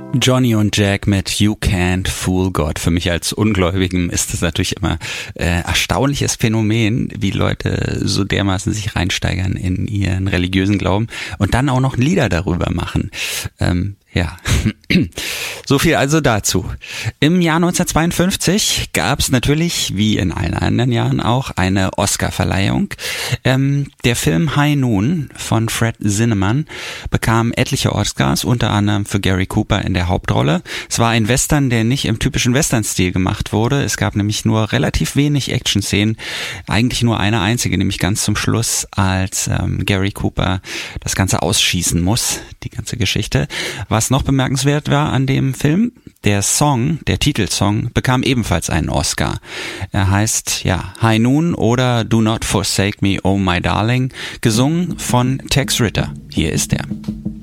Johnny und Jack mit You Can't Fool God. Für mich als Ungläubigen ist das natürlich immer erstaunliches Phänomen, wie Leute so dermaßen sich reinsteigern in ihren religiösen Glauben und dann auch noch Lieder darüber machen. Ja, so viel also dazu. Im Jahr 1952 gab es natürlich, wie in allen anderen Jahren auch, eine Oscar-Verleihung. Der Film High Noon von Fred Zinnemann bekam etliche Oscars, unter anderem für Gary Cooper in der Hauptrolle. Es war ein Western, der nicht im typischen Western-Stil gemacht wurde. Es gab nämlich nur relativ wenig Action-Szenen, eigentlich nur eine einzige, nämlich ganz zum Schluss, als Gary Cooper das Ganze ausschießen muss, die ganze Geschichte. Was noch bemerkenswert war an dem Film, der Titelsong, bekam ebenfalls einen Oscar. Er heißt, High Noon oder Do Not Forsake Me, Oh My Darling, gesungen von Tex Ritter. Hier ist er.